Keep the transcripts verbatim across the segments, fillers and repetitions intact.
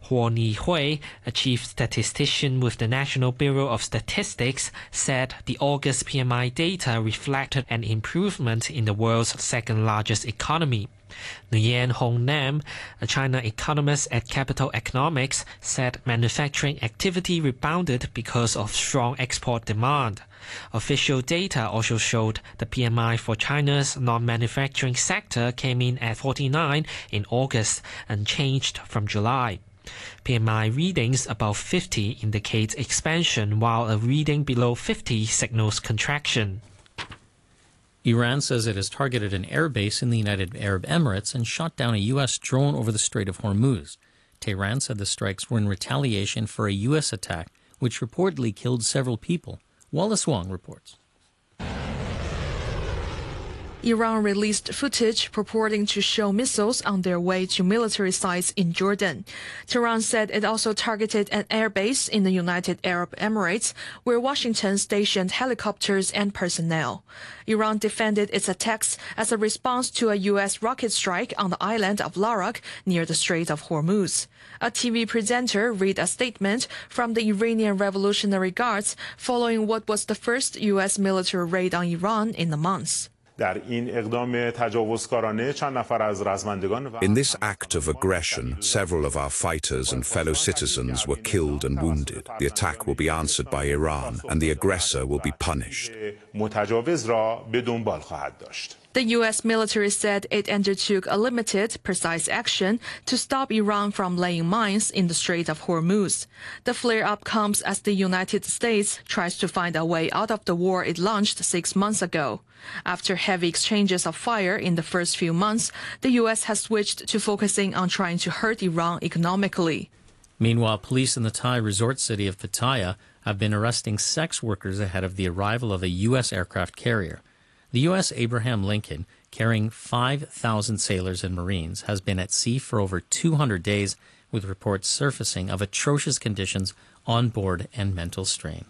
Huo Nihui, a chief statistician with the National Bureau of Statistics, said the August P M I data reflected an improvement in the world's second-largest economy. Nguyen Hong Nam, a China economist at Capital Economics, said manufacturing activity rebounded because of strong export demand. Official data also showed the P M I for China's non-manufacturing sector came in at forty-nine in August, unchanged from July. P M I readings above fifty indicate expansion, while a reading below fifty signals contraction. Iran says it has targeted an airbase in the United Arab Emirates and shot down a U S drone over the Strait of Hormuz. Tehran said the strikes were in retaliation for a U S attack, which reportedly killed several people. Wallace Wong reports. Iran released footage purporting to show missiles on their way to military sites in Jordan. Tehran said it also targeted an airbase in the United Arab Emirates, where Washington stationed helicopters and personnel. Iran defended its attacks as a response to a U S rocket strike on the island of Larak near the Strait of Hormuz. A T V presenter read a statement from the Iranian Revolutionary Guards following what was the first U S military raid on Iran in the months. In this act of aggression, several of our fighters and fellow citizens were killed and wounded. The attack will be answered by Iran, and the aggressor will be punished. The U S military said it undertook a limited, precise action to stop Iran from laying mines in the Strait of Hormuz. The flare-up comes as the United States tries to find a way out of the war it launched six months ago. After heavy exchanges of fire in the first few months, the U S has switched to focusing on trying to hurt Iran economically. Meanwhile, police in the Thai resort city of Pattaya have been arresting sex workers ahead of the arrival of a U S aircraft carrier. The U S Abraham Lincoln, carrying five thousand sailors and Marines, has been at sea for over two hundred days, with reports surfacing of atrocious conditions on board and mental strain.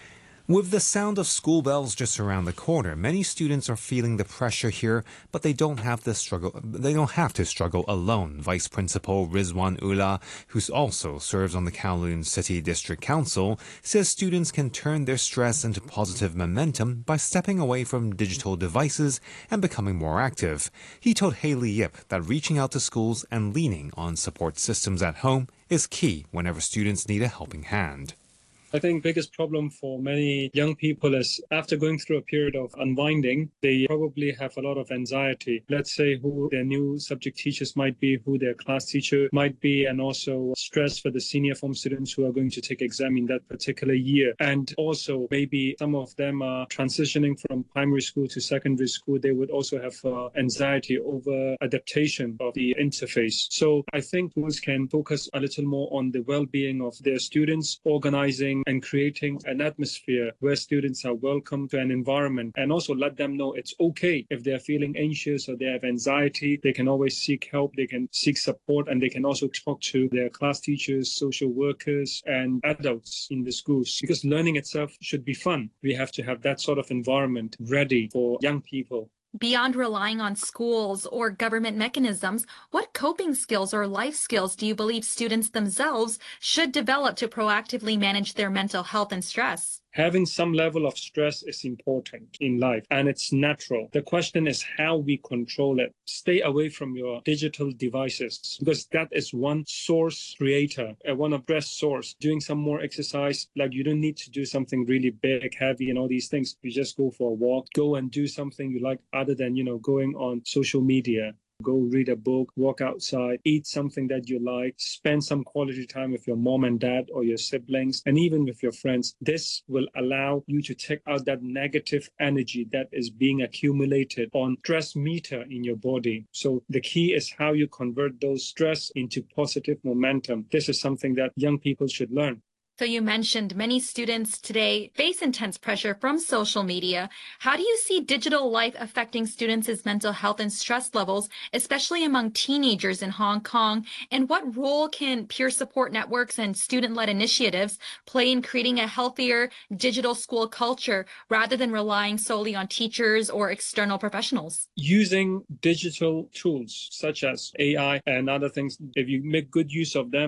With the sound of school bells just around the corner, many students are feeling the pressure here, but they don't have to struggle. They don't have to struggle alone. Vice Principal Rizwan Ullah, who also serves on the Kowloon City District Council, says students can turn their stress into positive momentum by stepping away from digital devices and becoming more active. He told Haley Yip that reaching out to schools and leaning on support systems at home is key whenever students need a helping hand. I think the biggest problem for many young people is after going through a period of unwinding, they probably have a lot of anxiety. Let's say who their new subject teachers might be, who their class teacher might be, and also stress for the senior form students who are going to take exam in that particular year. And also maybe some of them are transitioning from primary school to secondary school. They would also have uh, anxiety over adaptation of the interface. So I think schools can focus a little more on the well-being of their students, organizing and creating an atmosphere where students are welcome to an environment, and also let them know it's okay if they're feeling anxious or they have anxiety. They can always seek help, they can seek support, and they can also talk to their class teachers, social workers, and adults in the schools, because learning itself should be fun. We have to have that sort of environment ready for young people. Beyond relying on schools or government mechanisms, what coping skills or life skills do you believe students themselves should develop to proactively manage their mental health and stress? Having some level of stress is important in life, and it's natural. The question is how we control it. Stay away from your digital devices, because that is one source creator, uh, one of stress source. Doing some more exercise, like you don't need to do something really big, heavy, and all these things. You just go for a walk, go and do something you like other than, you know, going on social media. Go read a book, walk outside, eat something that you like, spend some quality time with your mom and dad or your siblings, and even with your friends. This will allow you to take out that negative energy that is being accumulated on stress meter in your body. So the key is how you convert those stress into positive momentum. This is something that young people should learn. So you mentioned many students today face intense pressure from social media. How do you see digital life affecting students' mental health and stress levels, especially among teenagers in Hong Kong? And what role can peer support networks and student-led initiatives play in creating a healthier digital school culture rather than relying solely on teachers or external professionals? Using digital tools such as A I and other things, if you make good use of them,